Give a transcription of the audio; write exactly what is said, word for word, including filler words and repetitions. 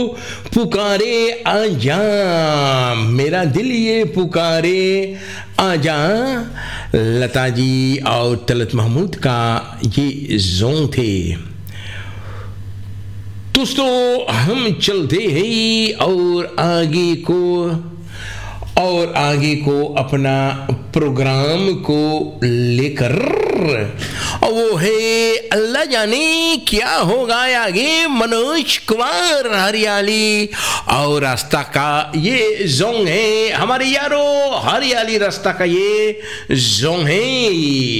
पुकारे आजा, मेरा दिल ये पुकारे आजा। लता जी और तलत महमूद का ये जोंग थे। दोस्तों हम चलते हैं और आगे को और आगे को अपना प्रोग्राम को लेकर, और वो है अल्लाह जाने क्या होगा आगे। मनोज कुमार हरियाली और रास्ता का ये जोंग है हमारे यारो, हरियाली रास्ता का ये जोंग है।